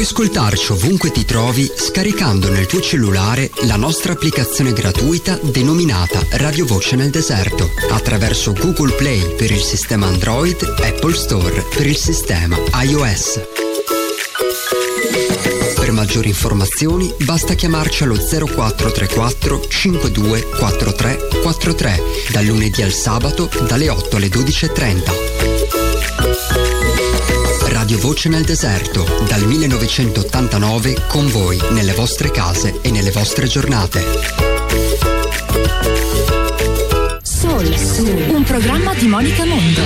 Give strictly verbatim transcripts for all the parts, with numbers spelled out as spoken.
ascoltarci ovunque ti trovi scaricando nel tuo cellulare la nostra applicazione gratuita denominata Radio Voce nel Deserto attraverso Google Play per il sistema Android, Apple Store per il sistema iOS. Per maggiori informazioni basta chiamarci allo zero quattro tre quattro cinque due quattro tre quattro tre dal lunedì al sabato dalle otto alle dodici e trenta. Radio Voce nel Deserto, dal millenovecentottantanove con voi nelle vostre case e nelle vostre giornate. Soul, Soul, un programma di Monica Mondo.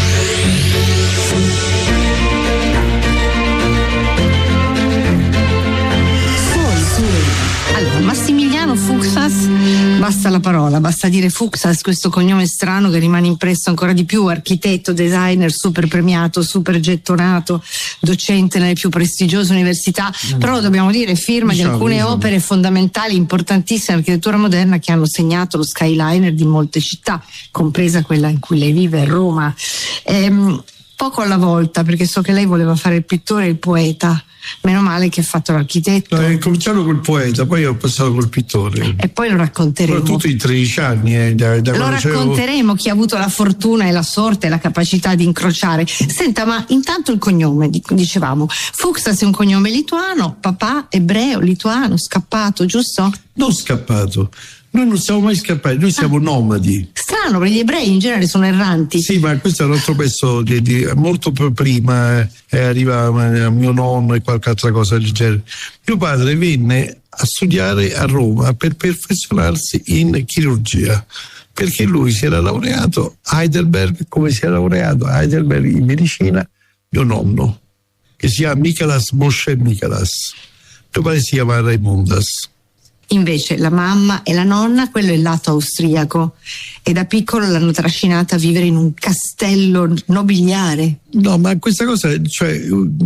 Allora, Massimiliano Fuksas, basta la parola, basta dire Fuksas, questo cognome strano che rimane impresso ancora di più, architetto, designer, super premiato, super gettonato, docente nelle più prestigiose università, mm. però dobbiamo dire firma diciamo, di alcune diciamo. opere fondamentali, importantissime dell'architettura moderna che hanno segnato lo skyliner di molte città, compresa quella in cui lei vive, Roma. Ehm, poco alla volta, perché so che lei voleva fare il pittore e il poeta. Meno male che ha fatto l'architetto. No, ho cominciato col poeta, poi ho passato col pittore. E poi lo racconteremo. Soprattutto in tredici anni. Eh, da, da lo racconteremo, chi ha avuto la fortuna e la sorte e la capacità di incrociare. Senta, ma intanto il cognome, dicevamo. Fuksas è un cognome lituano, papà ebreo, lituano, scappato, giusto? Non scappato. Noi non siamo mai scappati, noi siamo ah, nomadi. Strano, perché gli ebrei in genere sono erranti. Sì, ma questo è un altro pezzo di, di, molto prima eh, arriva mio nonno e qualche altra cosa del genere. Mio padre venne a studiare a Roma per perfezionarsi in chirurgia, perché lui si era laureato a Heidelberg, come si era laureato a Heidelberg in medicina mio nonno, che si chiama Michaelas Moshe Michaelas. Mio padre si chiama Raimondas. Invece la mamma e la nonna, quello è il lato austriaco, e da piccolo l'hanno trascinata a vivere in un castello nobiliare. No, ma questa cosa, cioè,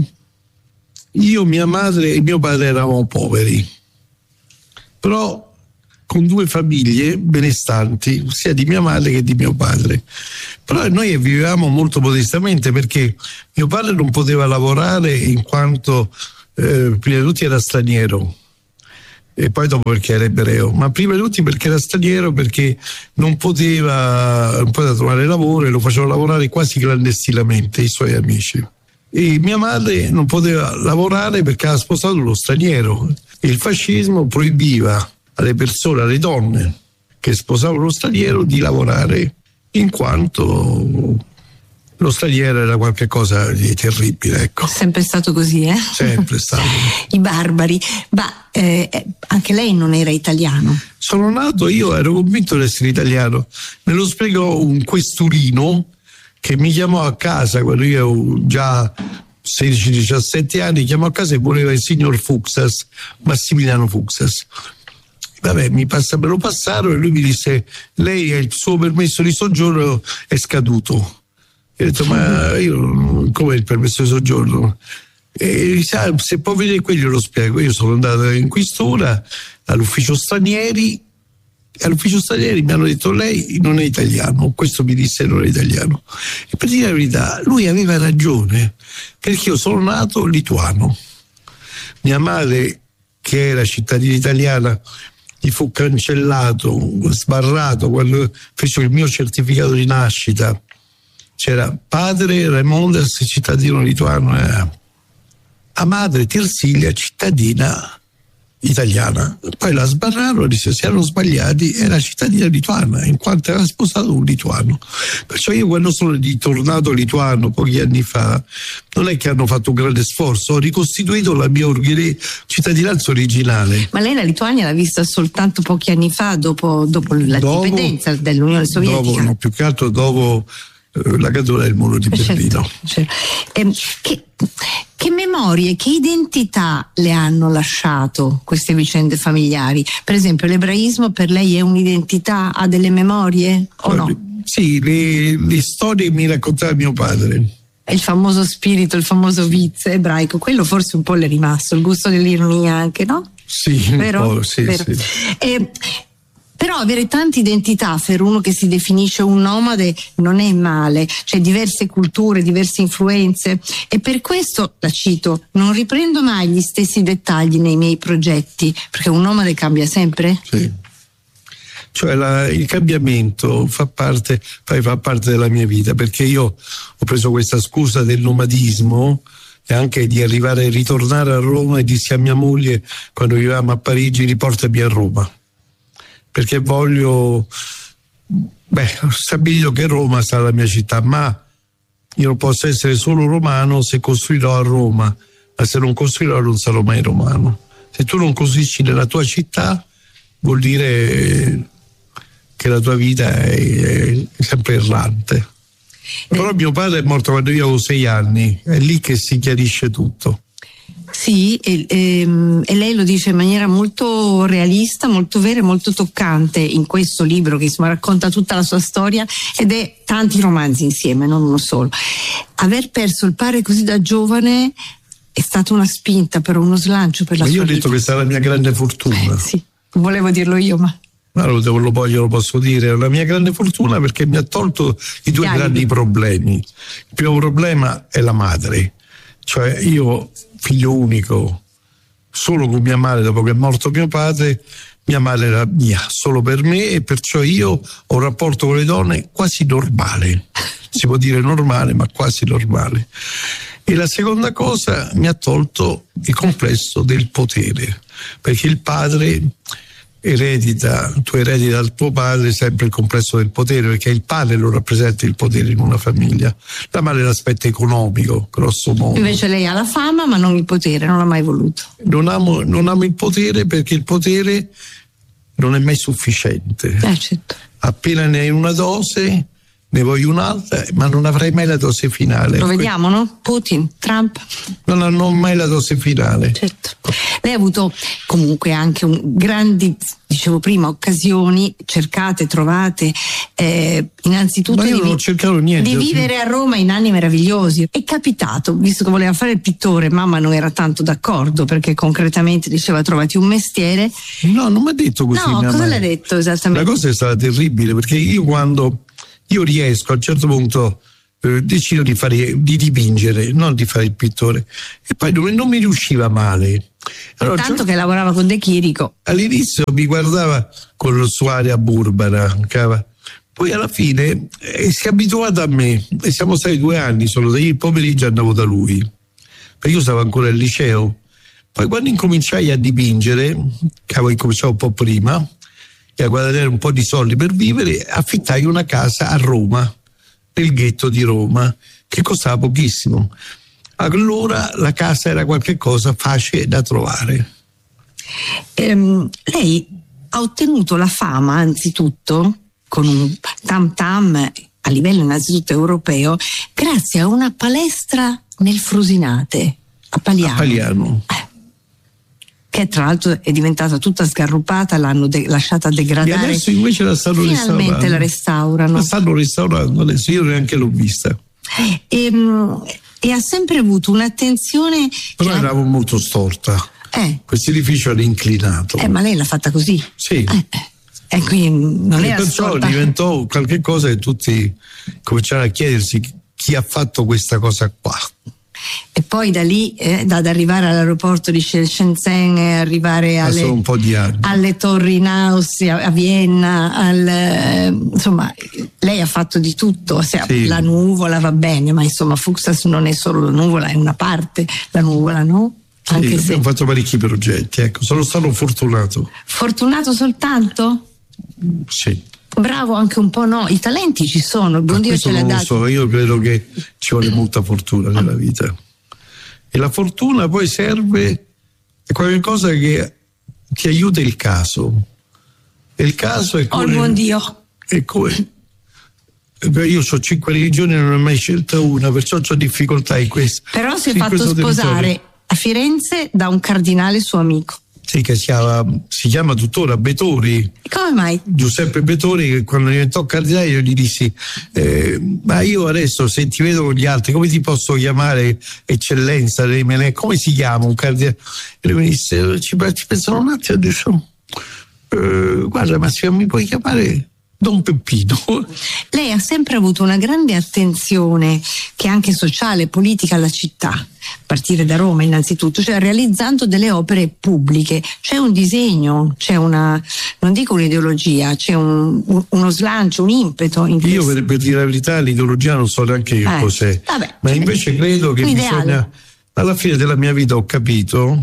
io, mia madre e mio padre eravamo poveri, però con due famiglie benestanti, sia di mia madre che di mio padre. Però noi vivevamo molto modestamente, perché mio padre non poteva lavorare in quanto eh, prima di tutti era straniero, e poi dopo perché era ebreo, ma prima di tutti perché era straniero, perché non poteva, non poteva trovare lavoro e lo facevano lavorare quasi clandestinamente i suoi amici. E mia madre non poteva lavorare perché aveva sposato uno straniero. Il fascismo proibiva alle persone, alle donne che sposavano lo straniero di lavorare, in quanto lo straniero era qualcosa di terribile, ecco. Sempre stato così, eh? Sempre stato. I barbari. Ma eh, anche lei non era italiano? Sono nato, io ero convinto di essere italiano. Me lo spiegò un questurino che mi chiamò a casa quando io avevo già sedici diciassette anni, chiamò a casa e voleva il signor Fuksas, Massimiliano Fuksas. Vabbè, mi passa, me lo passarono e lui mi disse: lei, il suo permesso di soggiorno è scaduto. Io ho detto: ma io come il permesso di soggiorno? E sa, se può vedere qui glielo spiego. Io sono andato in questura all'ufficio stranieri, e all'ufficio stranieri mi hanno detto: lei non è italiano. Questo mi disse: non è italiano. E per dire la verità, lui aveva ragione, perché io sono nato lituano. Mia madre, che era cittadina italiana, gli fu cancellato, sbarrato quando fece il mio certificato di nascita. C'era padre Raimondas, cittadino lituano, eh. a madre Tirsilia, cittadina italiana. Poi la sbarrarono e disse: si erano sbagliati, era cittadina lituana in quanto aveva sposato un lituano. Perciò io, quando sono ritornato lituano pochi anni fa, non è che hanno fatto un grande sforzo, ho ricostituito la mia origine, cittadinanza originale. Ma lei la Lituania l'ha vista soltanto pochi anni fa, dopo, dopo la dopo, dipendenza dell'Unione Sovietica? Dopo, no, più che altro dopo la caduta del muro di Berlino. Certo, certo. Eh, che, che memorie, che identità le hanno lasciato queste vicende familiari? Per esempio, l'ebraismo per lei è un'identità, ha delle memorie o no? Sì, le, le storie mi raccontava mio padre. Il famoso spirito, il famoso vizio ebraico, quello forse un po' le è rimasto, il gusto dell'ironia anche, no? Sì, vero? un po', sì, vero. sì. Eh, Però avere tante identità per uno che si definisce un nomade non è male, cioè diverse culture, diverse influenze, e per questo, la cito, non riprendo mai gli stessi dettagli nei miei progetti, perché un nomade cambia sempre. Sì. Cioè la, il cambiamento fa parte, fa parte della mia vita, perché io ho preso questa scusa del nomadismo e anche di arrivare a ritornare a Roma, e dissi a mia moglie quando vivevamo a Parigi: riportami a Roma, perché voglio, beh, ho stabilito che Roma sarà la mia città, ma io non posso essere solo romano se costruirò a Roma, ma se non costruirò non sarò mai romano. Se tu non costruisci nella tua città, vuol dire che la tua vita è, è sempre errante. Però mio padre è morto quando io avevo sei anni, è lì che si chiarisce tutto. Sì, e, e, e lei lo dice in maniera molto realista, molto vera e molto toccante in questo libro, che insomma racconta tutta la sua storia, ed è tanti romanzi insieme, non uno solo. Aver perso il padre così da giovane è stata una spinta, però uno slancio per la ma sua vita. Io ho detto che sarà la mia grande fortuna. Eh, sì, volevo dirlo io, ma... Ma lo, lo, lo posso dire, è la mia grande fortuna, perché mi ha tolto i due Chiari. grandi problemi. Il primo problema è la madre, cioè io, figlio unico, solo con mia madre dopo che è morto mio padre. Mia madre era mia, solo per me, e perciò io ho un rapporto con le donne quasi normale, si può dire normale, ma quasi normale. E la seconda cosa, mi ha tolto il complesso del potere, perché il padre eredita, tu erediti dal tuo padre sempre il complesso del potere, perché il padre lo rappresenta il potere in una famiglia, la madre è l'aspetto economico, grosso modo. Invece lei ha la fama ma non il potere, non l'ha mai voluto. Non amo, non amo il potere, perché il potere non è mai sufficiente. Eh, certo. Appena ne hai una dose, ne voglio un'altra, ma non avrai mai la dose finale. Lo vediamo, no? Putin, Trump. Non hanno mai la dose finale. Certo. Lei ha avuto comunque anche un grandi, dicevo prima, occasioni cercate, trovate, eh, innanzitutto Ma io di, non ho cercato niente. di vivere a Roma in anni meravigliosi. È capitato, visto che voleva fare il pittore, mamma non era tanto d'accordo, perché concretamente diceva: trovati un mestiere. No, non mi ha detto così. No, mia cosa madre. le ha detto esattamente? La cosa è stata terribile, perché io quando io riesco a un certo punto eh, decido di fare, di dipingere, non di fare il pittore, e poi non, non mi riusciva male. Allora, Tanto cioè, che lavorava con De Chirico. all'inizio mi guardava con lo sua aria burbera, cava. Poi alla fine eh, si è abituata a me, e siamo stati due anni solo, io il pomeriggio andavo da lui, perché io stavo ancora al liceo. Poi quando incominciai a dipingere, che avevo incominciato un po' prima, e a guadagnare un po' di soldi per vivere, affittai una casa a Roma, nel ghetto di Roma, che costava pochissimo. Allora la casa era qualcosa facile da trovare. Ehm, lei ha ottenuto la fama anzitutto con un tam tam a livello innanzitutto europeo grazie a una palestra nel Frusinate a Paliano, A Paliano. Eh, che tra l'altro è diventata tutta sgarrupata, l'hanno de- lasciata E degradare. adesso invece la stanno Finalmente restaurando. la restaurano. La stanno restaurando, adesso io neanche l'ho vista. E, e ha sempre avuto un'attenzione. Però che ha- era molto storta. eh, Questo edificio era inclinato. eh, ma lei l'ha fatta così. Sì. Eh, eh. E quindi non E era perciò storta. diventò qualche cosa che tutti cominciarono a chiedersi chi ha fatto questa cosa qua. E poi da lì, eh, da, ad arrivare all'aeroporto di Shenzhen e arrivare alle, Passano un po' di anni. alle torri in Austria, a Vienna, al, eh, insomma, lei ha fatto di tutto. Se- Sì. La nuvola va bene, ma insomma Fuxas non è solo la nuvola, è una parte, la nuvola, no? Anche Sì, se abbiamo fatto parecchi progetti, ecco, sono stato fortunato. fortunato soltanto? Sì. Bravo anche un po', no? I talenti ci sono, il buon Ma Dio questo ce l'ha non lo dato. so, io credo che ci vuole molta fortuna nella vita. E la fortuna poi serve, è qualcosa che ti aiuta il caso. E il caso è Oh, come, il buon Dio. è come io ho cinque religioni e non ne ho mai scelta una, perciò ho difficoltà in questo. Però si è in fatto questo sposare territorio. a Firenze da un cardinale suo amico. Sì, che si chiama, si chiama tuttora Betori. E come mai? Giuseppe Betori, che quando diventò cardinale io gli dissi eh, ma io adesso se ti vedo con gli altri come ti posso chiamare eccellenza, come si chiama un cardinale? E lui mi disse ci, ci pensano un attimo e dicevo eh, guarda Massimo, mi puoi chiamare Don Peppino. Lei ha sempre avuto una grande attenzione, che è anche sociale e politica, alla città, a partire da Roma innanzitutto, cioè realizzando delle opere pubbliche. C'è un disegno, c'è una, non dico un'ideologia, c'è un, un, uno slancio, un impeto. In Io per, per dire la verità l'ideologia non so neanche che eh, cos'è, vabbè, ma invece credo che bisogna, alla fine della mia vita ho capito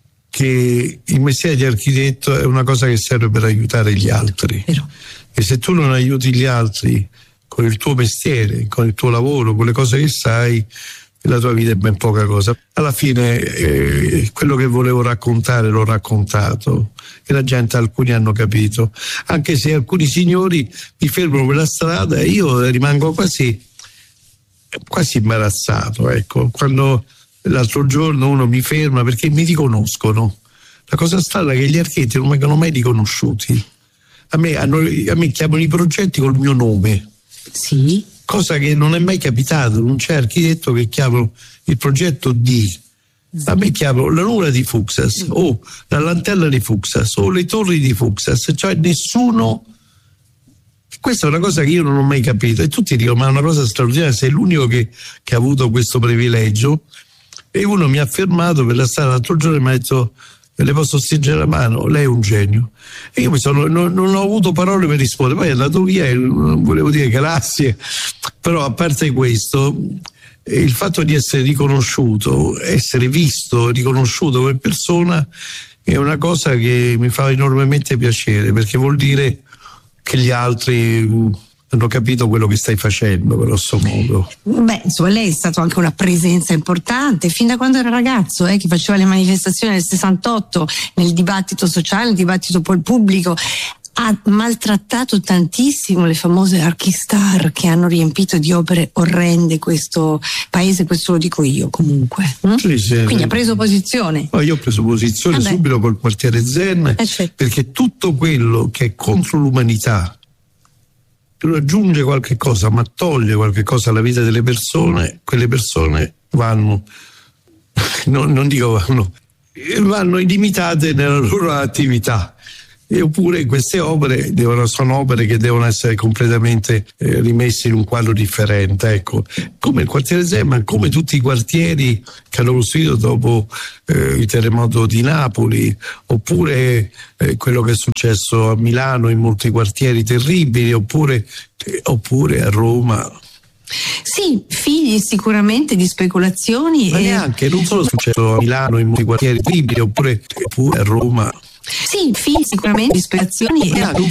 che il mestiere di architetto è una cosa che serve per aiutare gli altri. Vero. E se tu non aiuti gli altri con il tuo mestiere, con il tuo lavoro, con le cose che sai, la tua vita è ben poca cosa. Alla fine eh, quello che volevo raccontare l'ho raccontato e la gente, alcuni hanno capito, anche se alcuni signori mi fermano per la strada e io rimango quasi quasi imbarazzato, ecco, quando l'altro giorno uno mi ferma perché mi riconoscono. La cosa strana è che gli architetti non vengono mai riconosciuti. A me, hanno, a me chiamano i progetti col mio nome. Sì. Cosa che non è mai capitato, non c'è architetto che chiamano il progetto di. A me chiamano la nuvola di Fuksas mm. o la lantella di Fuksas o le torri di Fuksas, cioè nessuno. Questa è una cosa che io non ho mai capito e tutti dicono ma è una cosa straordinaria, sei l'unico che, che ha avuto questo privilegio. E uno mi ha fermato per la strada l'altro giorno e mi ha detto le posso stringere la mano, lei è un genio. E io mi sono, non, non ho avuto parole per rispondere, poi è andato via e non volevo dire grazie, però a parte questo il fatto di essere riconosciuto, essere visto, riconosciuto come persona è una cosa che mi fa enormemente piacere, perché vuol dire che gli altri hanno capito quello che stai facendo, grosso modo. Beh, insomma, lei è stato anche una presenza importante fin da quando era ragazzo, eh, che faceva le manifestazioni del sessantotto nel dibattito sociale, nel dibattito poi pubblico. Ha maltrattato tantissimo le famose archistar che hanno riempito di opere orrende questo paese, questo lo dico io comunque. Hm? Sì, sì, Quindi sì. ha preso posizione. Oh, io ho preso posizione Vabbè. subito col quartiere Zen, eh, certo. perché tutto quello che è contro l'umanità aggiunge qualche cosa ma toglie qualche cosa alla vita delle persone, quelle persone vanno non, non dico vanno vanno illimitate nella loro attività. E oppure queste opere devono, sono opere che devono essere completamente eh, rimesse in un quadro differente, ecco, come il quartiere Zeman, come tutti i quartieri che hanno costruito dopo eh, il terremoto di Napoli, oppure eh, quello che è successo a Milano in molti quartieri terribili, oppure, eh, oppure a Roma. Sì, figli sicuramente di speculazioni. Ma e... neanche, non solo è successo a Milano in molti quartieri terribili, oppure, oppure a Roma. Sì, figli sicuramente di speculazioni. Ma